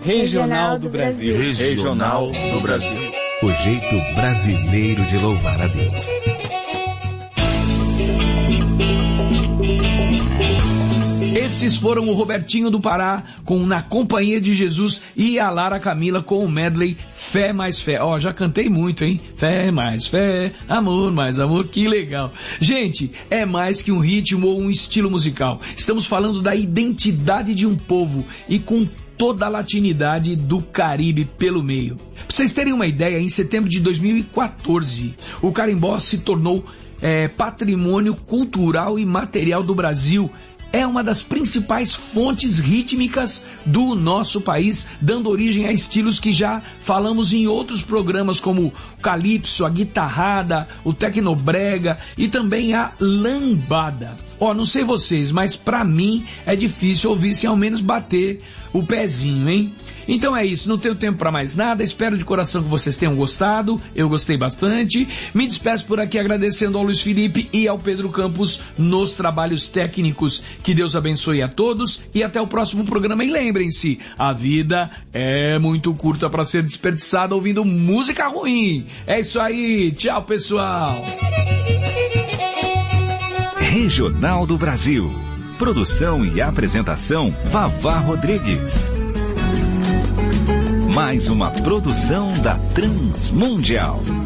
Regional do Brasil. Regional do Brasil. O jeito brasileiro de louvar a Deus. Esses foram o Robertinho do Pará com Na Companhia de Jesus e a Lara Camila com o medley Fé Mais Fé. Ó, já cantei muito, hein? Fé mais fé, amor mais amor, que legal. Gente, é mais que um ritmo ou um estilo musical. Estamos falando da identidade de um povo e com toda a latinidade do Caribe pelo meio. Pra vocês terem uma ideia, em setembro de 2014, o carimbó se tornou patrimônio cultural e material do Brasil. É uma das principais fontes rítmicas do nosso país, dando origem a estilos que já falamos em outros programas, como o calypso, a guitarrada, o tecnobrega e também a lambada. Ó, não sei vocês, mas pra mim é difícil ouvir sem ao menos bater o pezinho, hein? Então é isso, não tenho tempo pra mais nada, espero de coração que vocês tenham gostado, eu gostei bastante. Me despeço por aqui agradecendo ao Luiz Felipe e ao Pedro Campos nos trabalhos técnicos. Que Deus abençoe a todos e até o próximo programa. E lembrem-se, a vida é muito curta para ser desperdiçada ouvindo música ruim. É isso aí, tchau pessoal. Regional do Brasil. Produção e apresentação Vavá Rodrigues. Mais uma produção da Transmundial.